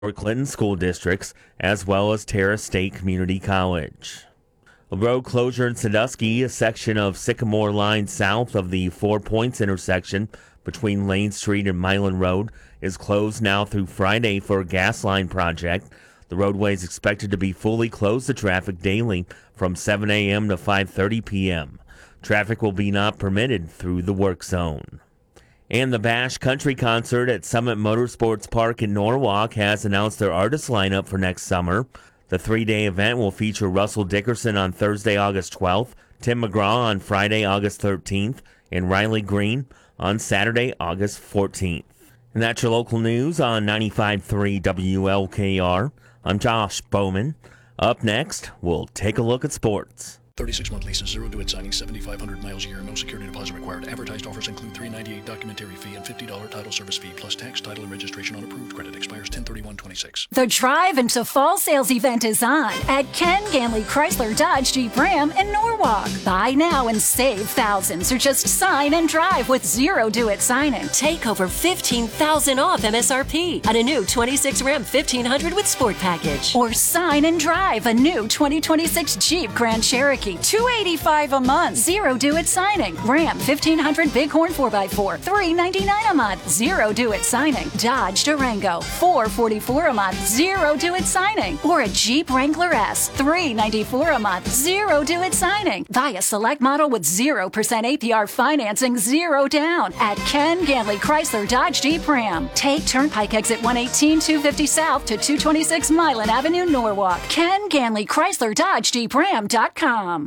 Clinton school districts, as well as Terrace State Community College. A road closure in Sandusky, a section of Sycamore Line south of the 4 Points intersection between Lane Street and Milan Road, is closed now through Friday for a gas line project. The roadway is expected to be fully closed to traffic daily from 7 a.m. to 5:30 p.m. Traffic will be not permitted through the work zone. And the Bash Country Concert at Summit Motorsports Park in Norwalk has announced their artist lineup for next summer. The 3-day event will feature Russell Dickerson on Thursday, August 12th, Tim McGraw on Friday, August 13th, and Riley Green on Saturday, August 14th. And that's your local news on 95.3 WLKR. I'm Josh Bowman. Up next, we'll take a look at sports. 36-month leases, 0 to it signing, 7,500 miles a year, no security deposit required. Advertised offers include $398 documentary fee and $50 title service fee, plus tax, title, and registration on approved credit. Expires 10/31/26. The Drive into Fall sales event is on at Ken Ganley Chrysler Dodge Jeep Ram in Norwalk. Buy now and save thousands, or just sign and drive with 0 do-it signing. Take over $15,000 off MSRP on a new 26 Ram 1500 with Sport Package. Or sign and drive a new 2026 Jeep Grand Cherokee, $285 a month, 0 do-it signing. Ram 1500 Bighorn 4x4, $399 a month, 0 do-it signing. Dodge Durango, $444 a month, 0 do-it signing. Or a Jeep Wrangler S, $394 a month, 0 do-it signing. Via select model with 0% APR financing, 0 down at Ken Ganley Chrysler Dodge Jeep Ram. Take Turnpike exit 118 250 South to 226 Milan Avenue, Norwalk. Ken Ganley Chrysler Dodge Jeep Ram.com.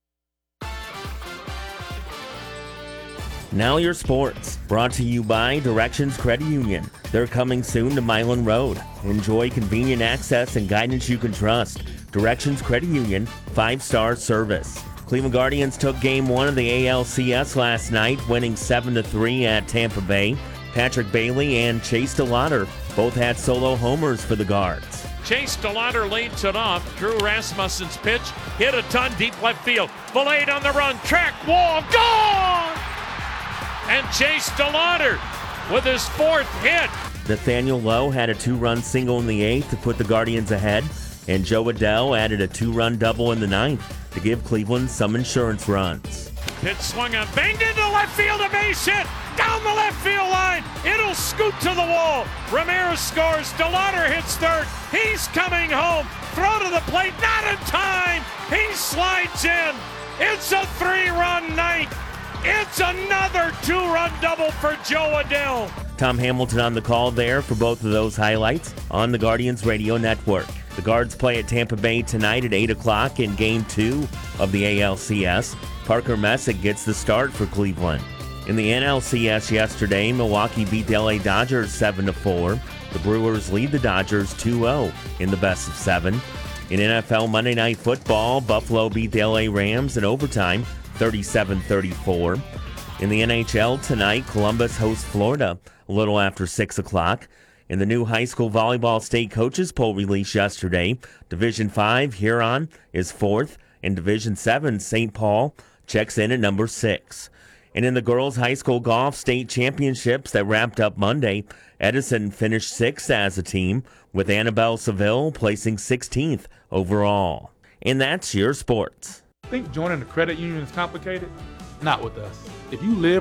Now your sports, brought to you by Directions Credit Union. They're coming soon to Milan Road. Enjoy convenient access and guidance you can trust. Directions Credit Union, 5-star service. Cleveland Guardians took Game 1 of the ALCS last night, winning 7-3 at Tampa Bay. Patrick Bailey and Chase DeLauder both had solo homers for the Guards. Chase DeLauder leads it off. Drew Rasmussen's pitch hit a ton deep left field. Valade on the run, track wall, gone! And Chase DeLauder with his 4th hit. Nathaniel Lowe had a 2-run single in the 8th to put the Guardians ahead, and Joe Adell added a 2-run double in the 9th to give Cleveland some insurance runs. Pitch swung on, banged into left field, a base hit, down the left field line. It'll scoot to the wall. Ramirez scores, DeLauder hits 3rd. He's coming home, throw to the plate, not in time. He slides in. It's a 3-run night. It's another 2-run double for Joe Adell. Tom Hamilton on the call there for both of those highlights on the Guardians Radio Network. The Guards play at Tampa Bay tonight at 8 o'clock in Game 2 of the ALCS. Parker Messick gets the start for Cleveland. In the NLCS yesterday, Milwaukee beat the LA Dodgers 7-4. The Brewers lead the Dodgers 2-0 in the best of 7. In NFL Monday Night Football, Buffalo beat the LA Rams in overtime 37-34. In the NHL tonight, Columbus hosts Florida a little after 6 o'clock. In the new high school volleyball state coaches poll released yesterday, Division 5 Huron is 4th, and Division 7 St. Paul checks in at number 6. And in the girls high school golf state championships that wrapped up Monday, Edison finished 6th as a team, with Annabelle Seville placing 16th overall. And that's your sports. Think joining a credit union is complicated? Not with us. If you live